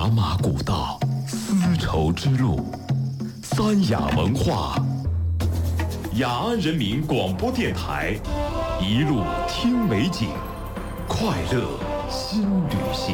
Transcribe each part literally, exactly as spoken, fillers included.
马古道，丝绸之路，三雅文化。雅安人民广播电台，一路听美景，快乐新旅行。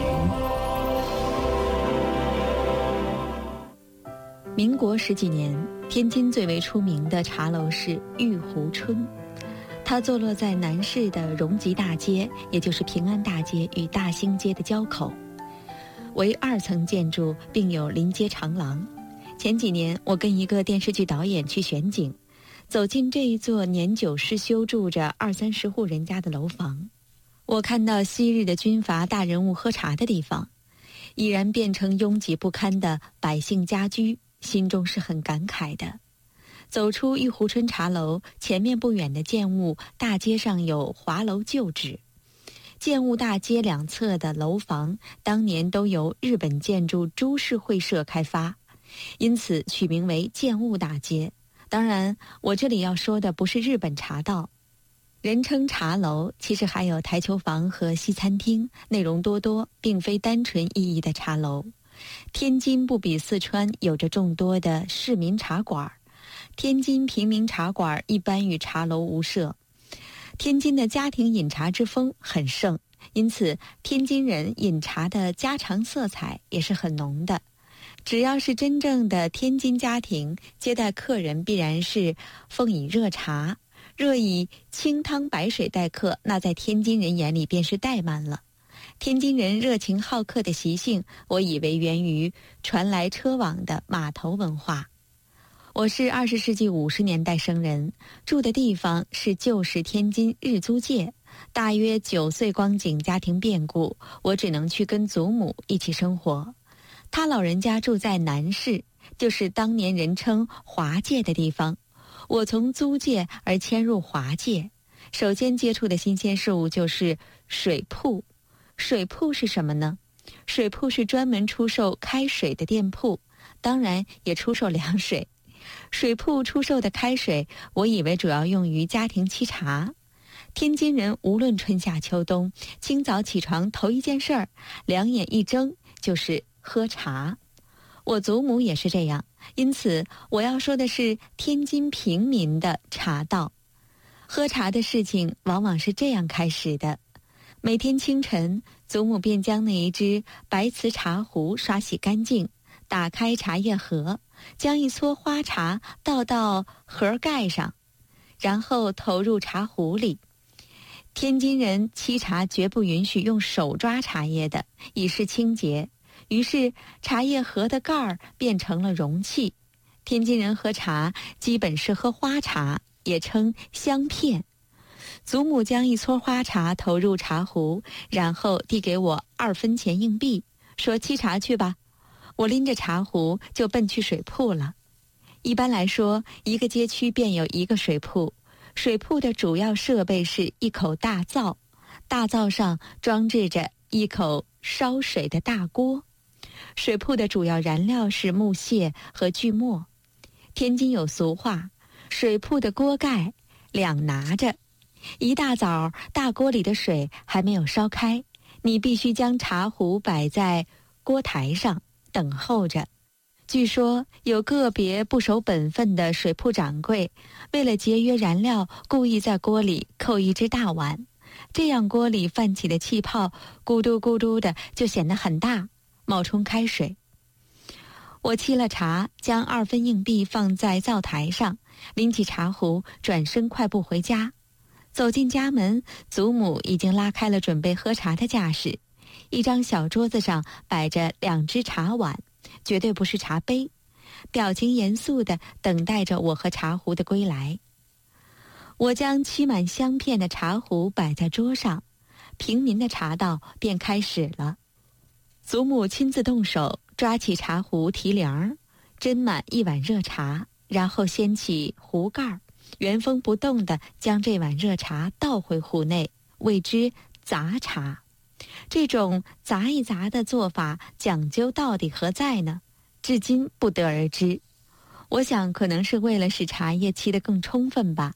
民国十几年，天津最为出名的茶楼是玉湖春，它坐落在南市的荣吉大街，也就是平安大街与大兴街的交口，为二层建筑，并有临街长廊。前几年，我跟一个电视剧导演去选景，走进这一座年久失修、住着二三十户人家的楼房，我看到昔日的军阀大人物喝茶的地方，已然变成拥挤不堪的百姓家居，心中是很感慨的。走出玉湖春茶楼，前面不远的建物大街上有华楼旧址。建物大街两侧的楼房当年都由日本建筑株式会社开发，因此取名为建物大街。当然，我这里要说的不是日本茶道，人称茶楼，其实还有台球房和西餐厅，内容多多，并非单纯意义的茶楼。天津不比四川有着众多的市民茶馆，天津平民茶馆一般与茶楼无涉。天津的家庭饮茶之风很盛，因此天津人饮茶的家常色彩也是很浓的。只要是真正的天津家庭，接待客人必然是奉以热茶，若以清汤白水待客，那在天津人眼里便是怠慢了。天津人热情好客的习性，我以为源于传来车往的码头文化。我是二十世纪五十年代生人，住的地方是旧时天津日租界。大约九岁光景，家庭变故，我只能去跟祖母一起生活。他老人家住在南市，就是当年人称华界的地方。我从租界而迁入华界，首先接触的新鲜事物就是水铺。水铺是什么呢？水铺是专门出售开水的店铺，当然也出售凉水。水铺出售的开水，我以为主要用于家庭沏茶。天津人无论春夏秋冬，清早起床头一件事儿，两眼一睁就是喝茶。我祖母也是这样，因此我要说的是天津平民的茶道。喝茶的事情往往是这样开始的。每天清晨，祖母便将那一只白瓷茶壶刷洗干净，打开茶叶盒，将一撮花茶倒到盒盖上，然后投入茶壶里。天津人沏茶绝不允许用手抓茶叶的，以示清洁。于是茶叶盒的盖儿变成了容器。天津人喝茶基本是喝花茶，也称香片。祖母将一撮花茶投入茶壶，然后递给我二分钱硬币，说沏茶去吧。我拎着茶壶就奔去水铺了。一般来说，一个街区便有一个水铺。水铺的主要设备是一口大灶，大灶上装置着一口烧水的大锅。水铺的主要燃料是木屑和锯末。天津有俗话，水铺的锅盖两拿着。一大早，大锅里的水还没有烧开，你必须将茶壶摆在锅台上等候着。据说有个别不守本分的水铺掌柜，为了节约燃料，故意在锅里扣一只大碗，这样锅里泛起的气泡咕嘟咕嘟的就显得很大，冒充开水。我沏了茶，将二分硬币放在灶台上，拎起茶壶，转身快步回家。走进家门，祖母已经拉开了准备喝茶的架势。一张小桌子上摆着两只茶碗，绝对不是茶杯，表情严肃地等待着我和茶壶的归来。我将沏满香片的茶壶摆在桌上，平民的茶道便开始了。祖母亲自动手，抓起茶壶提梁，斟满一碗热茶，然后掀起壶盖，原封不动地将这碗热茶倒回壶内，谓之砸茶。这种砸一砸的做法讲究到底何在呢？至今不得而知。我想可能是为了使茶叶沏得更充分吧。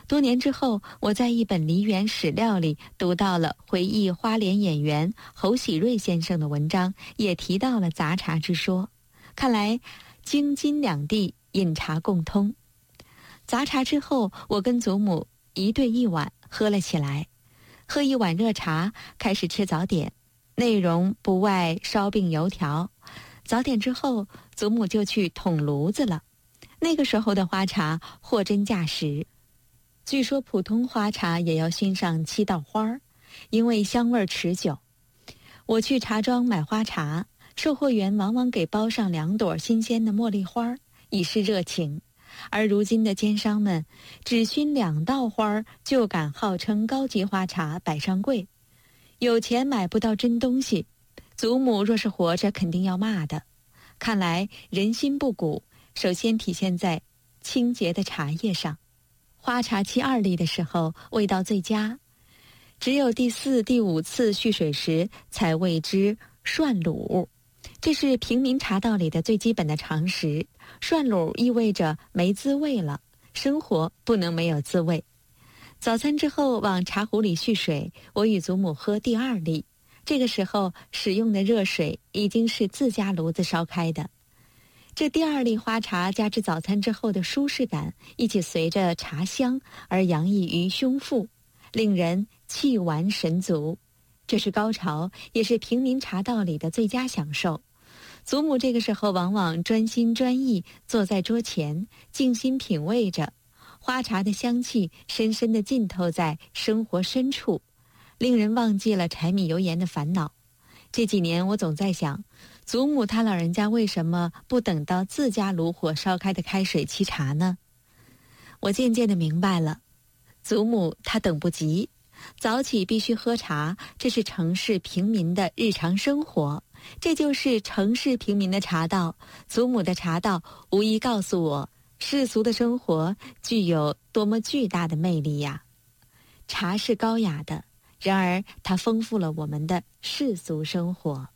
多年之后，我在一本梨园史料里读到了回忆花莲演员侯喜瑞先生的文章，也提到了杂茶之说。看来京津两地饮茶共通。杂茶之后，我跟祖母一对一碗喝了起来。喝一碗热茶，开始吃早点，内容不外烧饼油条。早点之后，祖母就去捅炉子了。那个时候的花茶货真价实，据说普通花茶也要熏上七道花儿，因为香味持久。我去茶庄买花茶，售货员往往给包上两朵新鲜的茉莉花，以示热情。而如今的奸商们只熏两道花就敢号称高级花茶摆上柜，有钱买不到真东西。祖母若是活着，肯定要骂的。看来人心不古，首先体现在清洁的茶叶上。花茶沏二粒的时候，味道最佳，只有第四、第五次蓄水时才谓之涮卤。这是平民茶道里的最基本的常识。涮卤意味着没滋味了，生活不能没有滋味。早餐之后往茶壶里蓄水，我与祖母喝第二粒。这个时候使用的热水已经是自家炉子烧开的。这第二粒花茶加之早餐之后的舒适感，一起随着茶香而洋溢于胸腹，令人气完神足。这是高潮，也是平民茶道里的最佳享受。祖母这个时候往往专心专意坐在桌前，静心品味着花茶的香气，深深地浸透在生活深处，令人忘记了柴米油盐的烦恼。这几年我总在想，祖母她老人家为什么不等到自家炉火烧开的开水沏茶呢？我渐渐地明白了，祖母她等不及，早起必须喝茶，这是城市平民的日常生活，这就是城市平民的茶道。祖母的茶道无疑告诉我，世俗的生活具有多么巨大的魅力呀！茶是高雅的，然而它丰富了我们的世俗生活。